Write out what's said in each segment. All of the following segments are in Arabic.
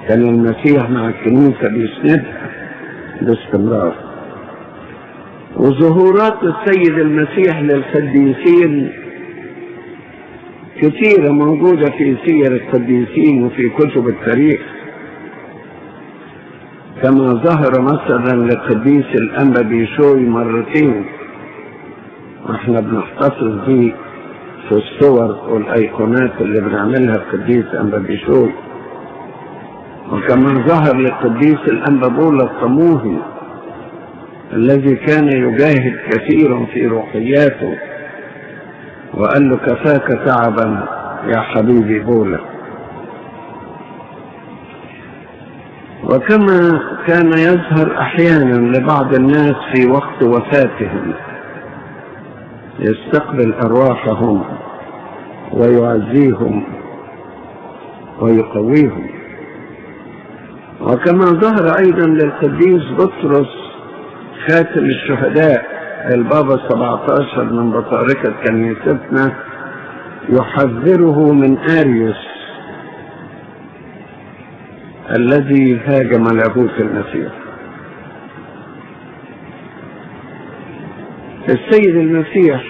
كان المسيح مع الكنيسة بيسندها باستمرار. وظهورات السيد المسيح للقديسين كثيرة موجودة في سير القديسين وفي كتب التاريخ، كما ظهر مثلا لقديس الأنبا بيشوي مرتين، واحنا بنحتفظ به في الصور والأيقونات اللي بنعملها القديس أنبا بيشوي. وكما ظهر للقديس الأنبا بولا الطموحي الذي كان يجاهد كثيرا في روحياته، وقال له كفاك تعبا يا حبيبي بولا. وكما كان يظهر أحيانا لبعض الناس في وقت وفاتهم يستقبل أرواحهم ويعزيهم ويقويهم. وكما ظهر أيضا للقديس بطرس خاتم الشهداء البابا 17 من بطاركة كنيستنا يحذره من آريوس الذي هاجم لاهوت المسيح. السيد المسيح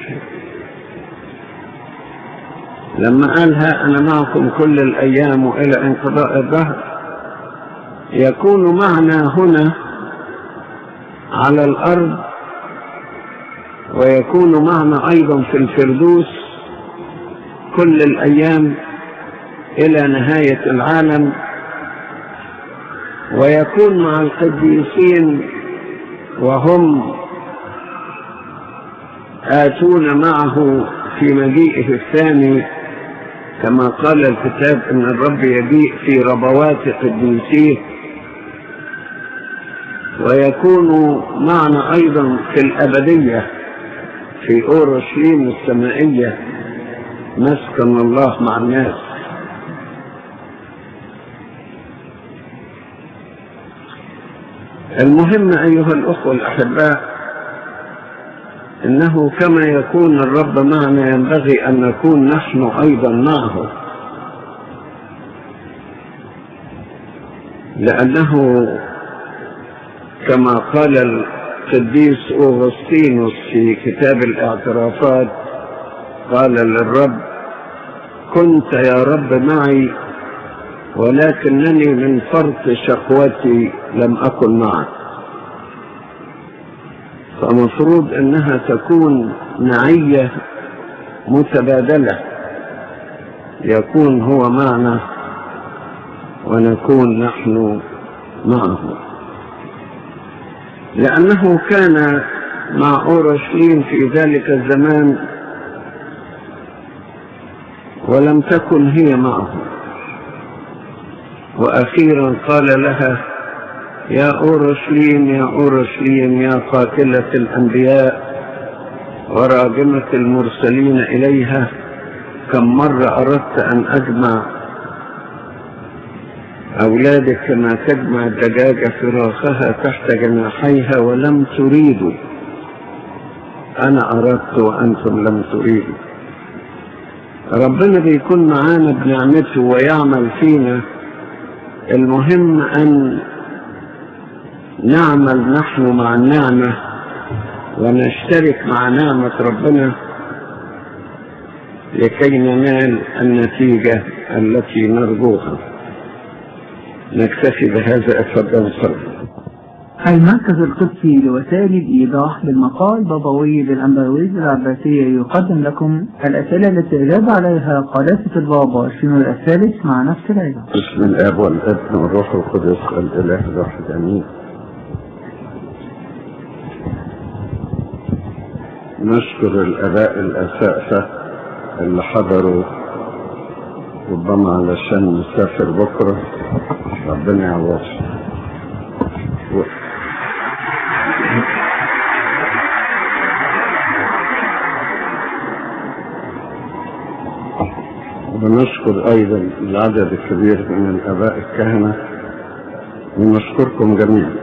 لما قال ها أنا معكم كل الأيام وإلى انقضاء الدهر، يكون معنا هنا على الأرض، ويكون معنا أيضا في الفردوس كل الأيام إلى نهاية العالم، ويكون مع القديسين وهم آتون معه في مجيئه الثاني، كما قال الكتاب إن الرب يجيء في ربوات قديسيه. ويكون معنا أيضا في الأبدية في أورشليم السمائية مسكن الله مع الناس. المهم أيها الأخوة الأحباء، إنه كما يكون الرب معنا ينبغي أن نكون نحن أيضا معه، لأنه كما قال القديس أوغسطينوس في كتاب الاعترافات، قال للرب كنت يا رب معي ولكنني من فرط شقوتي لم أكن معك. فمفروض أنها تكون معية متبادلة، يكون هو معنا ونكون نحن معه، لأنه كان مع أورشليم في ذلك الزمان ولم تكن هي معه. وأخيرا قال لها يا أورشليم يا أورشليم يا قاتلة الأنبياء وراجمة المرسلين إليها، كم مرة أردت أن أجمع أولادك كما تجمع الدجاجة فراخها تحت جناحيها ولم تريدوا، أنا أردت وأنتم لم تريدوا. ربنا بيكون معانا بنعمته ويعمل فينا، المهم أن نعمل نحن مع النعمة ونشترك مع نعمة ربنا لكي ننال النتيجة التي نرجوها. نكتفي بهذا، اتفضل صلى. المركز القدسي لوسائل الإيضاح بالمقال بابوي للأنبرويز العباسية يقدم لكم الأسئلة التي أجاب عليها قداسة البابا شنود الثالث مع نفس العلم. بسم الآب والابن والروح القدس الإله الواحد آمين. نشكر الآباء الأساتذة اللي حضروا ربما علشان نسافر بكرة، ربنا يعوضهم. ونشكر أيضا العدد الكبير من الآباء الكهنة، ونشكركم جميعا.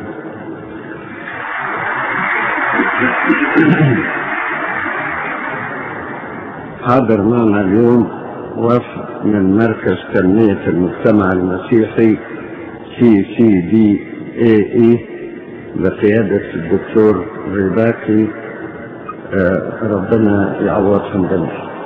حاضر معنا اليوم وفد من مركز تنمية المجتمع المسيحي CCDAE بقيادة الدكتور ريباكي. ربنا يعوضهم جميعا.